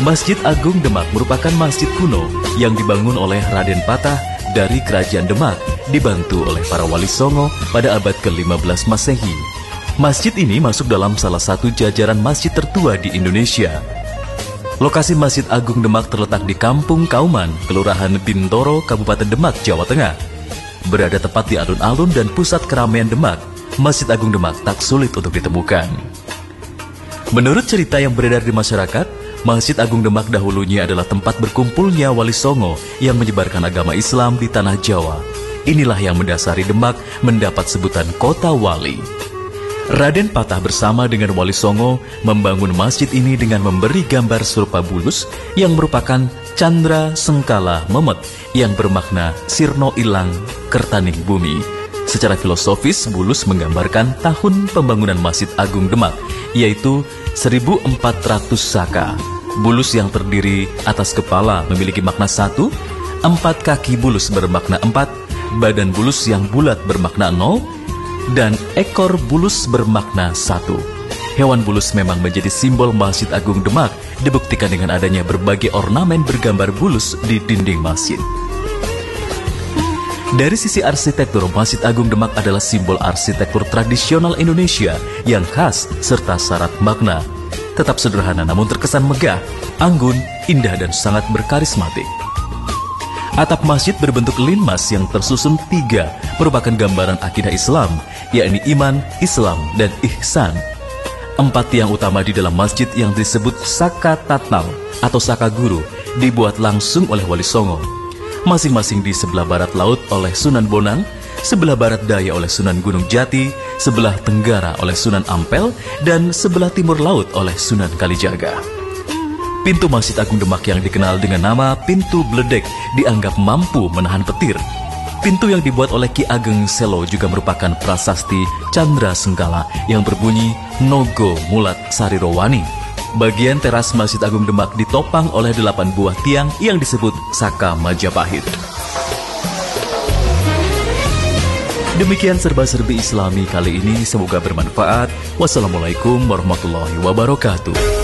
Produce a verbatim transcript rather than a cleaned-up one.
Masjid Agung Demak merupakan masjid kuno yang dibangun oleh Raden Patah dari Kerajaan Demak, dibantu oleh para wali Songo pada abad ke lima belas Masehi. Masjid ini masuk dalam salah satu jajaran masjid tertua di Indonesia. Lokasi Masjid Agung Demak terletak di Kampung Kauman, Kelurahan Bintoro, Kabupaten Demak, Jawa Tengah. Berada tepat di alun-alun dan pusat keramaian Demak, Masjid Agung Demak tak sulit untuk ditemukan. Menurut cerita yang beredar di masyarakat, Masjid Agung Demak dahulunya adalah tempat berkumpulnya wali Songo yang menyebarkan agama Islam di tanah Jawa. Inilah yang mendasari Demak mendapat sebutan Kota Wali. Raden Patah bersama dengan wali Songo membangun masjid ini dengan memberi gambar serupa bulus yang merupakan Candra Sengkala Memet yang bermakna Sirno Ilang Kertaning Bumi. Secara filosofis, bulus menggambarkan tahun pembangunan Masjid Agung Demak, yaitu seribu empat ratus Saka. Bulus yang terdiri atas kepala memiliki makna satu, empat kaki bulus bermakna empat, badan bulus yang bulat bermakna nol, dan ekor bulus bermakna satu. Hewan bulus memang menjadi simbol Masjid Agung Demak, dibuktikan dengan adanya berbagai ornamen bergambar bulus di dinding masjid. Dari sisi arsitektur, Masjid Agung Demak adalah simbol arsitektur tradisional Indonesia yang khas serta syarat makna. Tetap sederhana namun terkesan megah, anggun, indah dan sangat berkarismatik. Atap masjid berbentuk linmas yang tersusun tiga merupakan gambaran akidah Islam, yakni iman, Islam, dan ihsan. Empat tiang utama di dalam masjid yang disebut Saka Tatnal atau Saka Guru dibuat langsung oleh wali Songo. Masing-masing di sebelah barat laut oleh Sunan Bonang, sebelah barat daya oleh Sunan Gunung Jati, sebelah tenggara oleh Sunan Ampel, dan sebelah timur laut oleh Sunan Kalijaga. Pintu Masjid Agung Demak yang dikenal dengan nama Pintu Bledek dianggap mampu menahan petir. Pintu yang dibuat oleh Ki Ageng Selo juga merupakan prasasti Candra Sengkala yang berbunyi Nogo Mulat Sarirowani. Bagian teras Masjid Agung Demak ditopang oleh delapan buah tiang yang disebut Saka Majapahit. Demikian serba-serbi Islami kali ini, semoga bermanfaat. Wassalamualaikum warahmatullahi wabarakatuh.